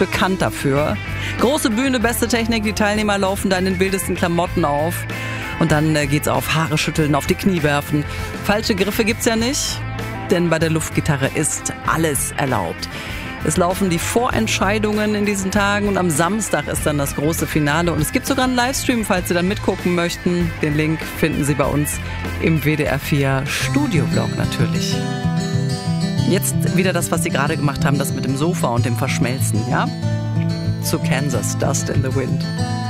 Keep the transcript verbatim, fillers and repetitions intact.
bekannt dafür. Große Bühne, beste Technik, die Teilnehmer laufen da in den wildesten Klamotten auf. Und dann äh, geht's auf Haare schütteln, auf die Knie werfen. Falsche Griffe gibt's ja nicht, denn bei der Luftgitarre ist alles erlaubt. Es laufen die Vorentscheidungen in diesen Tagen und am Samstag ist dann das große Finale. Und es gibt sogar einen Livestream, falls Sie dann mitgucken möchten. Den Link finden Sie bei uns im W D R vier Studioblog natürlich. Jetzt wieder das, was Sie gerade gemacht haben, das mit dem Sofa und dem Verschmelzen, ja? Zu Kansas, Dust in the Wind.